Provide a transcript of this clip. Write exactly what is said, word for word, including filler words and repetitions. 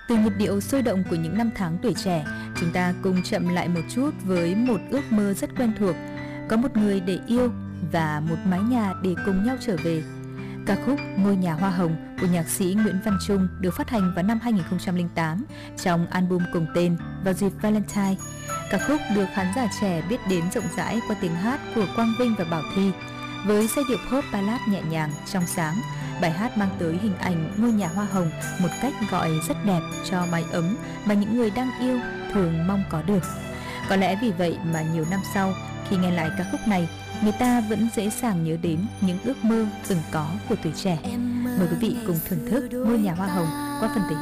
Từ nhịp điệu sôi động của những năm tháng tuổi trẻ, chúng ta cùng chậm lại một chút với một ước mơ rất quen thuộc, có một người để yêu và một mái nhà để cùng nhau trở về. Ca khúc Ngôi nhà hoa hồng của nhạc sĩ Nguyễn Văn Trung được phát hành vào năm hai nghìn không trăm lẻ tám trong album cùng tên vào dịp Valentine. Ca khúc được khán giả trẻ biết đến rộng rãi qua tiếng hát của Quang Vinh và Bảo Thy. Với giai điệu pop ballad nhẹ nhàng, trong sáng, bài hát mang tới hình ảnh ngôi nhà hoa hồng một cách gọi rất đẹp cho mái ấm mà những người đang yêu thường mong có được. Có lẽ vì vậy mà nhiều năm sau, khi nghe lại ca khúc này, người ta vẫn dễ dàng nhớ đến những ước mơ từng có của tuổi trẻ. Mời quý vị cùng thưởng thức Ngôi nhà hoa hồng qua phần thể hiện